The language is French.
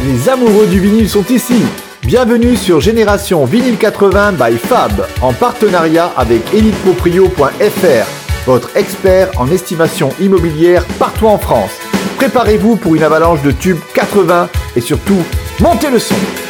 Les amoureux du vinyle sont ici. Bienvenue sur Génération Vinyle 80 by Fab, en partenariat avec eliteproprio.fr, votre expert en estimation immobilière partout en France. Préparez-vous pour une avalanche de tubes 80 et surtout, montez le son.